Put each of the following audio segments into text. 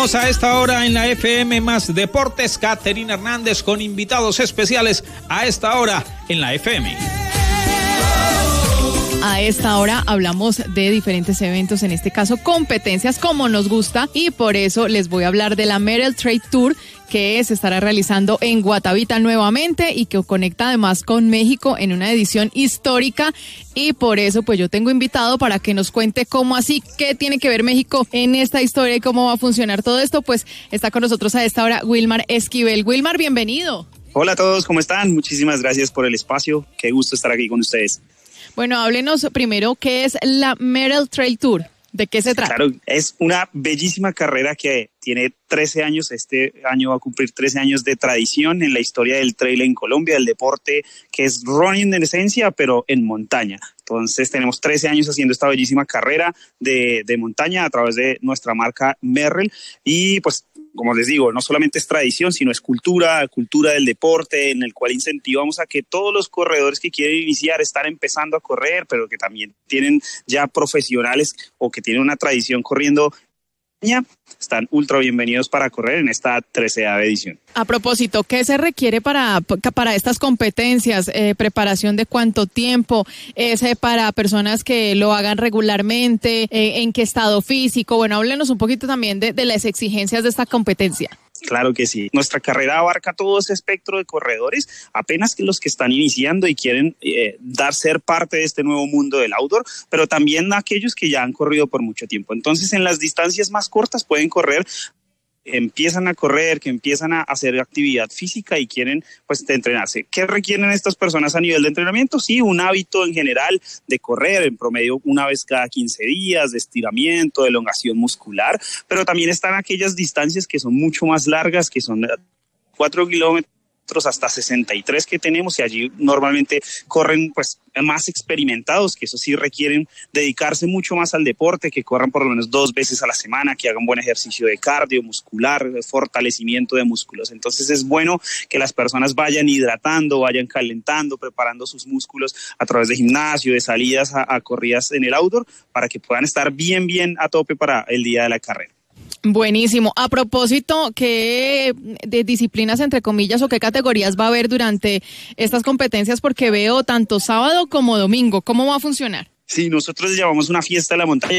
Continuamos a esta hora en la FM Más Deportes. Caterina Hernández con invitados especiales a esta hora en la FM. A esta hora hablamos de diferentes eventos, en este caso competencias como nos gusta, y por eso les voy a hablar de la Merrell Trail Tour, que se estará realizando en Guatavita nuevamente y que conecta además con México en una edición histórica. Y por eso pues yo tengo invitado para que nos cuente cómo así, qué tiene que ver México en esta historia y cómo va a funcionar todo esto. Pues está con nosotros a esta hora Wilmar Esquivel. Wilmar, bienvenido. Hola a todos, ¿cómo están? Muchísimas gracias por el espacio, qué gusto estar aquí con ustedes. Bueno, háblenos primero, ¿qué es la Merrell Trail Tour? ¿De qué se trata? Claro, es una bellísima carrera que tiene 13 años, este año va a cumplir 13 años de tradición en la historia del trail en Colombia, el deporte que es running en esencia, pero en montaña. Entonces tenemos 13 años haciendo esta bellísima carrera de montaña a través de nuestra marca Merrell y pues como les digo, no solamente es tradición, sino es cultura del deporte, en el cual incentivamos a que todos los corredores que quieren iniciar, están empezando a correr, pero que también tienen ya profesionales o que tienen una tradición corriendo, están ultra bienvenidos para correr en esta 13ª edición. A propósito, ¿qué se requiere para estas competencias? ¿Preparación de cuánto tiempo? ¿Es para personas que lo hagan regularmente? ¿En qué estado físico? Bueno, háblenos un poquito también de las exigencias de esta competencia. Claro que sí. Nuestra carrera abarca todo ese espectro de corredores, apenas que los que están iniciando y quieren ser parte de este nuevo mundo del outdoor, pero también aquellos que ya han corrido por mucho tiempo. Entonces, en las distancias más cortas pueden correr, empiezan a correr, que empiezan a hacer actividad física y quieren pues entrenarse. ¿Qué requieren estas personas a nivel de entrenamiento? Sí, un hábito en general de correr en promedio una vez cada 15 días, de estiramiento, de elongación muscular, pero también están aquellas distancias que son mucho más largas, que son 4 kilómetros hasta 63 que tenemos, y allí normalmente corren pues más experimentados, que eso sí requieren dedicarse mucho más al deporte, que corran por lo menos 2 veces a la semana, que hagan buen ejercicio de cardio muscular, de fortalecimiento de músculos. Entonces es bueno que las personas vayan hidratando, vayan calentando, preparando sus músculos a través de gimnasio, de salidas a corridas en el outdoor, para que puedan estar bien a tope para el día de la carrera. Buenísimo. A propósito, ¿qué de disciplinas, entre comillas, o qué categorías va a haber durante estas competencias? Porque veo tanto sábado como domingo. ¿Cómo va a funcionar? Sí, nosotros llamamos una fiesta de la montaña,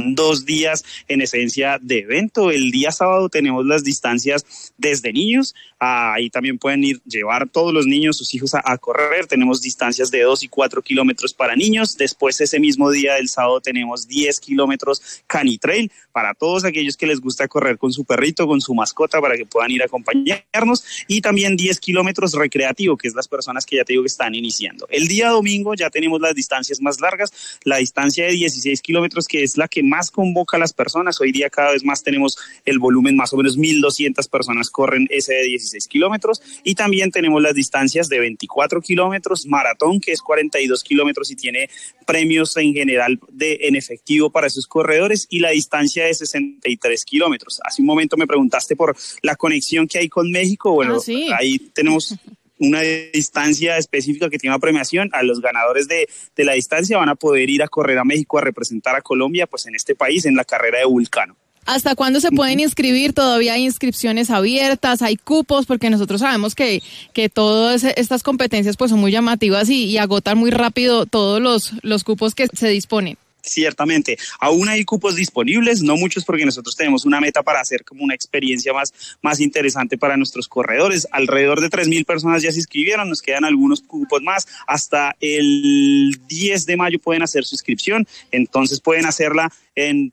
2 días en esencia de evento. El día sábado tenemos las distancias desde niños, ahí también pueden llevar todos los niños, sus hijos a correr. Tenemos distancias de 2 y 4 kilómetros para niños. Después ese mismo día del sábado tenemos 10 kilómetros canitrail para todos aquellos que les gusta correr con su perrito, con su mascota, para que puedan ir a acompañarnos. Y también 10 kilómetros recreativo, que es las personas que ya te digo que están iniciando. El día domingo ya tenemos las distancias más largas, la distancia de 16 kilómetros, que es la que más convoca a las personas. Hoy día cada vez más tenemos el volumen, más o menos 1,200 personas corren ese de 16 kilómetros. Y también tenemos las distancias de 24 kilómetros, maratón, que es 42 kilómetros y tiene premios en general en efectivo para esos corredores, y la distancia de 63 kilómetros. Hace un momento me preguntaste por la conexión que hay con México. Bueno, sí. Ahí tenemos una distancia específica que tiene una premiación. A los ganadores de la distancia van a poder ir a correr a México a representar a Colombia pues en este país, en la carrera de Vulcano. ¿Hasta cuándo se pueden inscribir? ¿Todavía hay inscripciones abiertas? ¿Hay cupos? Porque nosotros sabemos que todas estas competencias pues son muy llamativas y agotan muy rápido todos los cupos que se disponen. Ciertamente, aún hay cupos disponibles, no muchos, porque nosotros tenemos una meta para hacer como una experiencia más interesante para nuestros corredores. Alrededor de 3,000 personas ya se inscribieron, nos quedan algunos cupos más. Hasta el 10 de mayo pueden hacer su inscripción, entonces pueden hacerla en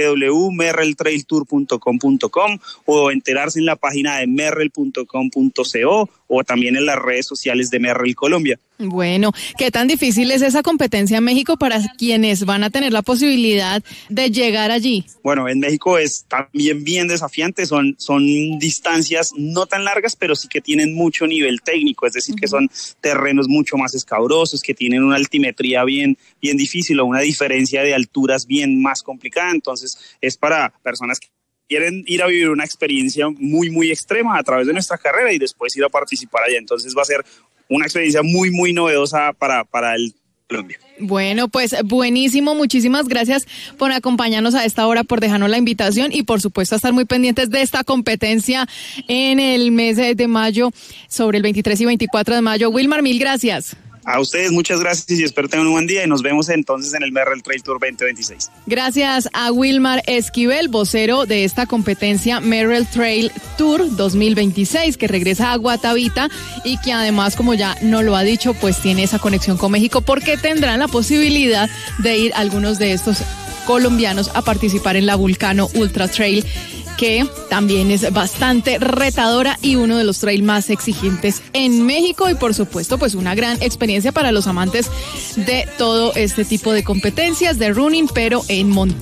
www.merrelltrailtour.com.com o enterarse en la página de merrell.com.co o también en las redes sociales de Merrell Colombia. Bueno, ¿qué tan difícil es esa competencia en México para quienes van a tener la posibilidad de llegar allí? Bueno, en México es también bien desafiante, son distancias no tan largas, pero sí que tienen mucho nivel técnico, es decir, que son terrenos mucho más escabrosos, que tienen una altimetría bien difícil o una diferencia de alturas bien más complicada. Entonces es para personas que quieren ir a vivir una experiencia muy extrema a través de nuestra carrera y después ir a participar allá. Entonces va a ser una experiencia muy novedosa para Colombia. Bueno, pues buenísimo, muchísimas gracias por acompañarnos a esta hora, por dejarnos la invitación y por supuesto a estar muy pendientes de esta competencia en el mes de mayo, sobre el 23 y 24 de mayo. Wilmar, mil gracias. A ustedes muchas gracias y espero tengan un buen día y nos vemos entonces en el Merrell Trail Tour 2026. Gracias a Wilmar Esquivel, vocero de esta competencia Merrell Trail Tour 2026, que regresa a Guatavita y que además, como ya nos lo ha dicho, pues tiene esa conexión con México porque tendrán la posibilidad de ir algunos de estos colombianos a participar en la Vulcano Ultra Trail, que también es bastante retadora y uno de los trails más exigentes en México y por supuesto pues una gran experiencia para los amantes de todo este tipo de competencias de running, pero en montaña.